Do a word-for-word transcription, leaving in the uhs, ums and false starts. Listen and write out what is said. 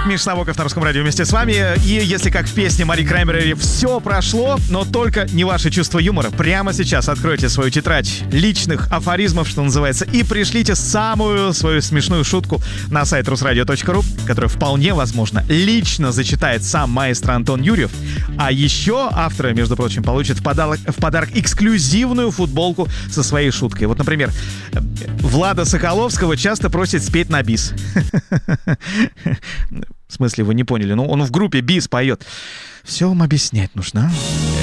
Миш Набоков на Русском радио вместе с вами. И если как в песне Мари Краймбрери «Все прошло, но только не ваше чувство юмора», прямо сейчас откройте свою тетрадь личных афоризмов, что называется, и пришлите самую свою смешную шутку на сайт русрадио точка ру, которую вполне возможно лично зачитает сам маэстро Антон Юрьев. А еще авторы, между прочим, получат в подарок, в подарок эксклюзивную футболку со своей шуткой. Вот, например, Влада Соколовского часто просит спеть на бис. В смысле, вы не поняли? Ну, он в группе бис поет. Все вам объяснять нужно.